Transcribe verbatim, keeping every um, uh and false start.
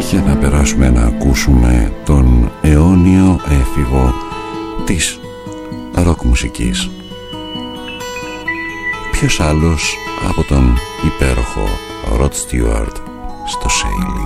για να περάσουμε να ακούσουμε τον αιώνιο έφηβο της ροκ μουσικής. Ποιος άλλος από τον υπέροχο Ροτ Στιούαρτ στο Sailing.